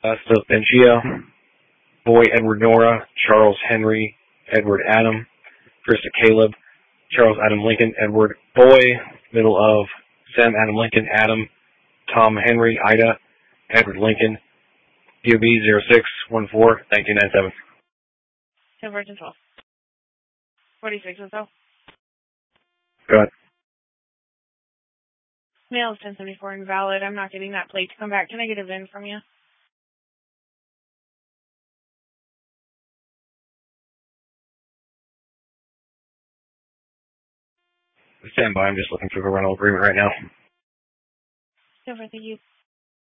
Benchia, Boy Edward Nora, Charles Henry, Edward Adam, Krista Caleb, Charles Adam Lincoln, Edward Boy, middle of Sam Adam Lincoln, Adam, Tom Henry, Ida, Edward Lincoln, DOB 0614-1997. 10 version 12. 46 or so. Go ahead. Mail is 1074 invalid. I'm not getting that plate to come back. Can I get a VIN from you? Stand by. I'm just looking through the rental agreement right now. Over, thank you.